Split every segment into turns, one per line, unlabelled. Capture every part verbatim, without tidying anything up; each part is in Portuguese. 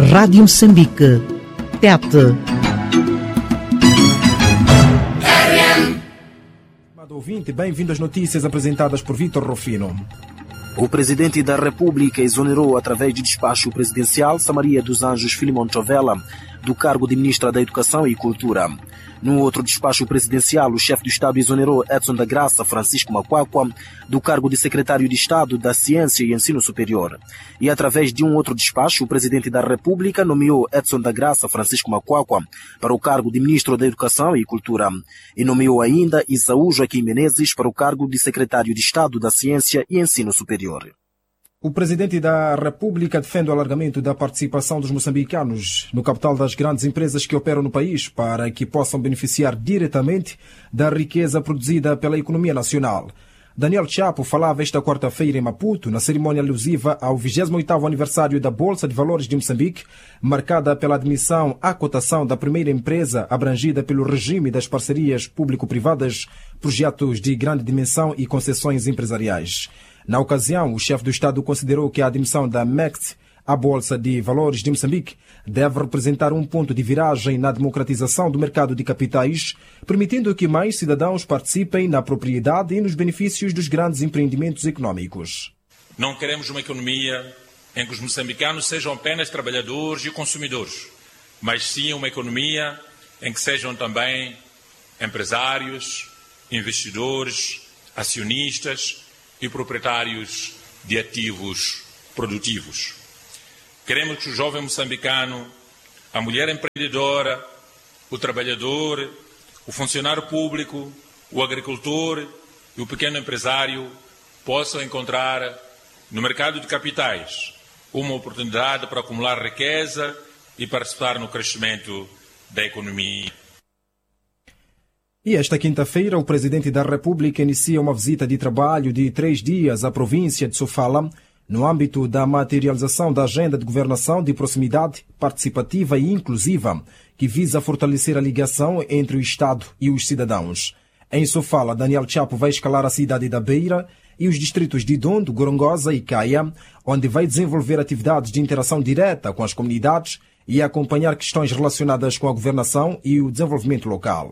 Rádio Moçambique. Tete.
Amado ouvinte, bem-vindo às notícias apresentadas por Vítor Rufino.
O Presidente da República exonerou, através de despacho presidencial, Samaria dos Anjos Filimon Chovela do cargo de Ministra da Educação e Cultura. Num outro despacho presidencial, o chefe do Estado exonerou Edson da Graça Francisco Macuacua do cargo de Secretário de Estado da Ciência e Ensino Superior. E, através de um outro despacho, o Presidente da República nomeou Edson da Graça Francisco Macuacua para o cargo de Ministro da Educação e Cultura. E nomeou ainda Isaú Joaquim Menezes para o cargo de Secretário de Estado da Ciência e Ensino Superior.
O Presidente da República defende o alargamento da participação dos moçambicanos no capital das grandes empresas que operam no país para que possam beneficiar diretamente da riqueza produzida pela economia nacional. Daniel Chapo falava esta quarta-feira em Maputo, na cerimônia alusiva ao vigésimo oitavo aniversário da Bolsa de Valores de Moçambique, marcada pela admissão à cotação da primeira empresa abrangida pelo regime das parcerias público-privadas, projetos de grande dimensão e concessões empresariais. Na ocasião, o chefe do Estado considerou que a admissão da M E C T à Bolsa de Valores de Moçambique deve representar um ponto de viragem na democratização do mercado de capitais, permitindo que mais cidadãos participem na propriedade e nos benefícios dos grandes empreendimentos econômicos.
Não queremos uma economia em que os moçambicanos sejam apenas trabalhadores e consumidores, mas sim uma economia em que sejam também empresários, investidores, acionistas e proprietários de ativos produtivos. Queremos que o jovem moçambicano, a mulher empreendedora, o trabalhador, o funcionário público, o agricultor e o pequeno empresário possam encontrar no mercado de capitais uma oportunidade para acumular riqueza e participar no crescimento da economia.
E esta quinta-feira, o Presidente da República inicia uma visita de trabalho de três dias à província de Sofala, no âmbito da materialização da Agenda de Governação de Proximidade, Participativa e Inclusiva, que visa fortalecer a ligação entre o Estado e os cidadãos. Em Sofala, Daniel Chapo vai escalar a cidade da Beira e os distritos de Dondo, Gorongosa e Caia, onde vai desenvolver atividades de interação direta com as comunidades e acompanhar questões relacionadas com a governação e o desenvolvimento local.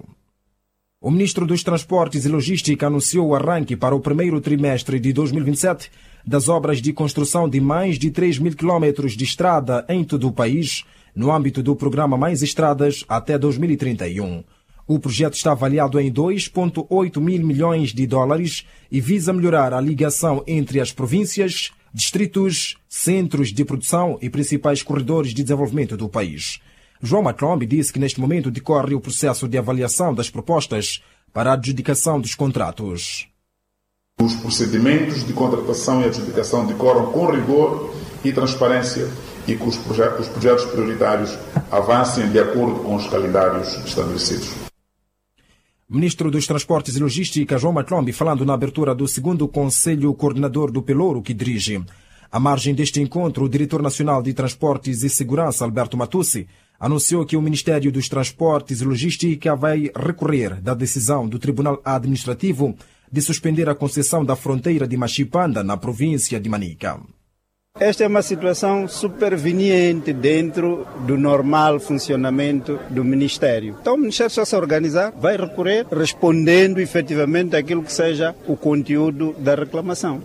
O Ministro dos Transportes e Logística anunciou o arranque para o primeiro trimestre de dois mil e vinte e sete das obras de construção de mais de três mil quilómetros de estrada em todo o país, no âmbito do programa Mais Estradas até dois mil e trinta e um. O projeto está avaliado em dois vírgula oito mil milhões de dólares e visa melhorar a ligação entre as províncias, distritos, centros de produção e principais corredores de desenvolvimento do país. João Maclombi disse que neste momento decorre o processo de avaliação das propostas para a adjudicação dos contratos.
Os procedimentos de contratação e adjudicação decorram com rigor e transparência e que os projetos, os projetos prioritários avancem de acordo com os calendários estabelecidos.
Ministro dos Transportes e Logística, João Maclombi, falando na abertura do segundo Conselho Coordenador do Pelouro, que dirige. À margem deste encontro, o Diretor Nacional de Transportes e Segurança, Alberto Matussi, anunciou que o Ministério dos Transportes e Logística vai recorrer da decisão do Tribunal Administrativo de suspender a concessão da fronteira de Machipanda, na província de Manica.
Esta é uma situação superveniente dentro do normal funcionamento do Ministério. Então o Ministério está a se organizar, vai recorrer, respondendo efetivamente aquilo que seja o conteúdo da reclamação.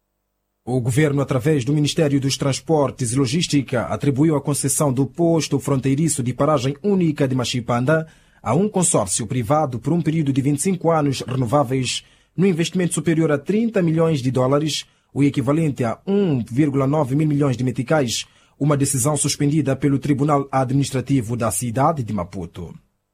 O Governo, através do Ministério dos Transportes e Logística, atribuiu a concessão do posto fronteiriço de paragem única de Machipanda a um consórcio privado por um período de vinte e cinco anos renováveis, no investimento superior a trinta milhões de dólares, o equivalente a um vírgula nove mil milhões de meticais, uma decisão suspendida pelo Tribunal Administrativo da cidade de Maputo.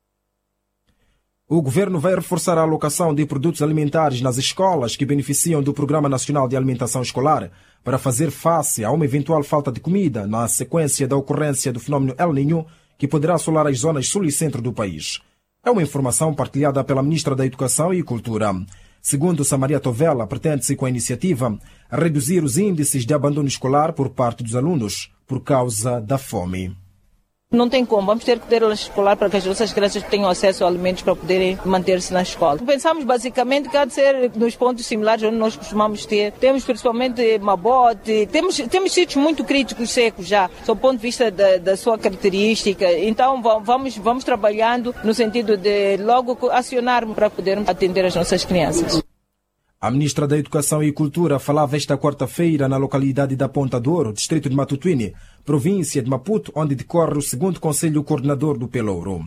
O Governo vai reforçar a alocação de produtos alimentares nas escolas que beneficiam do Programa Nacional de Alimentação Escolar para fazer face a uma eventual falta de comida na sequência da ocorrência do fenômeno El Niño, que poderá assolar as zonas sul e centro do país. É uma informação partilhada pela Ministra da Educação e Cultura. Segundo Samaria Tovela, pretende-se com a iniciativa reduzir os índices de abandono escolar por parte dos alunos por causa da fome.
Não tem como, vamos ter que ter lanche escolar para que as nossas crianças tenham acesso a alimentos para poderem manter-se na escola. Pensamos basicamente que há de ser nos pontos similares onde nós costumamos ter. Temos principalmente Mabote, temos, temos sítios muito críticos secos já, sob o ponto de vista da, da sua característica. Então vamos, vamos trabalhando no sentido de logo acionarmos para podermos atender as nossas crianças.
A ministra da Educação e Cultura falava esta quarta-feira na localidade da Ponta Douro, distrito de Matutuine, província de Maputo, onde decorre o segundo Conselho Coordenador do Pelouro.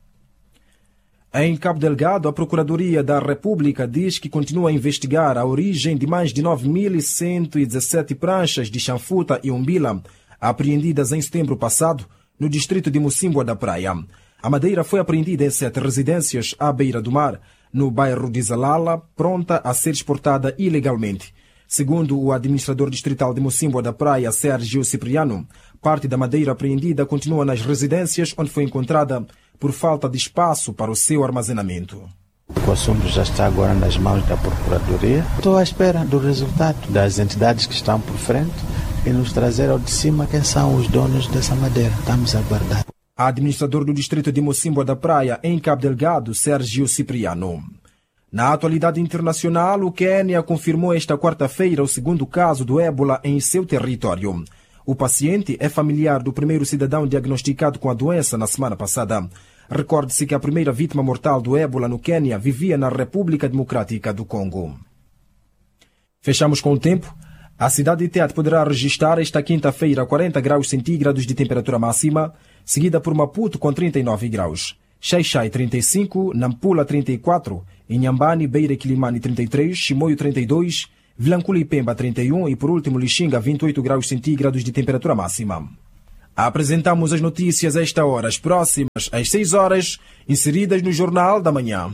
Em Cabo Delgado, a Procuradoria da República diz que continua a investigar a origem de mais de nove mil cento e dezassete pranchas de chanfuta e umbila apreendidas em setembro passado no distrito de Mocímboa da Praia. A madeira foi apreendida em sete residências à beira do mar, no bairro de Zalala, pronta a ser exportada ilegalmente. Segundo o administrador distrital de Mocímboa da Praia, Sérgio Cipriano, parte da madeira apreendida continua nas residências onde foi encontrada por falta de espaço para o seu armazenamento.
O assunto já está agora nas mãos da Procuradoria. Estou à espera do resultado das entidades que estão por frente e nos trazer ao de cima quem são os donos dessa madeira. Estamos a aguardar.
Administrador do distrito de Mocímboa da Praia, em Cabo Delgado, Sérgio Cipriano. Na atualidade internacional, o Quênia confirmou esta quarta-feira o segundo caso do ébola em seu território. O paciente é familiar do primeiro cidadão diagnosticado com a doença na semana passada. Recorde-se que a primeira vítima mortal do ébola no Quênia vivia na República Democrática do Congo. Fechamos com o tempo. A cidade de Tete poderá registrar esta quinta-feira quarenta graus centígrados de temperatura máxima, seguida por Maputo com trinta e nove graus, Xai-Xai trinta e cinco, Nampula trinta e quatro, Inhambane, Beira Quilimane trinta e três, Chimoio trinta e dois, Vilankulu e Pemba trinta e um e por último Lixinga vinte e oito graus centígrados de temperatura máxima. Apresentamos as notícias a esta hora, as próximas às seis horas, inseridas no Jornal da Manhã.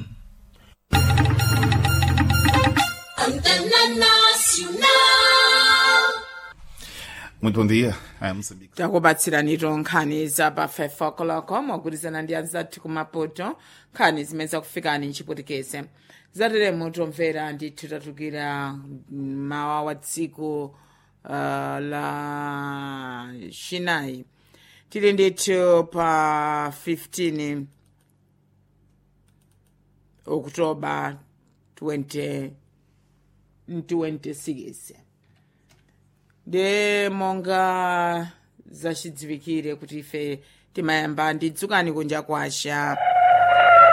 Muito bom dia. É Moçambique.
Takubatsiraniro nkhani zapa five o'clock mwagurizana ndi anzathu kumaputo nkhani zimeza kufikani nchiputikeze zatere mutomvera ndithu tatukira mawa wa tsiku uh, la chinayi tili ndithu pa fifteen Oktoba twenty twenty-six. De monga zachidziwikire kuti ife timayamba ndi dzukani kunja kwasha